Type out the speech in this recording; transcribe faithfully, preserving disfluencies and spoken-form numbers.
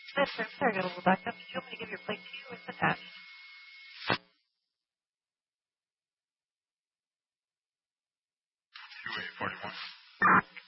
Yes, sir. Sorry, got a little back up. Did you want me to give your plate to you? It's attached. two eight forty-one.